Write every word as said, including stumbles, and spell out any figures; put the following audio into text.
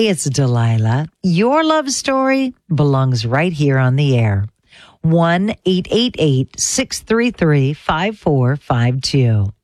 Hey, it's Delilah. Your love story belongs right here on the air. one eight eight eight, six three three, five four five two.